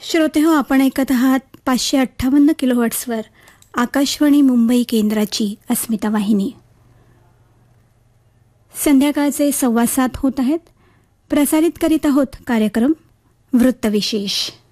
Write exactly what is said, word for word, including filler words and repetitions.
श्रोते हो, आपण ऐकत आहात पाचशे अठ्ठावन्न किलोहर्ट्झवर आकाशवाणी मुंबई केंद्राची अस्मिता वाहिनी. संध्याकाळचे सव्वा सात होत आहेत. प्रसारित करीत आहोत कार्यक्रम वृत्तविशेष.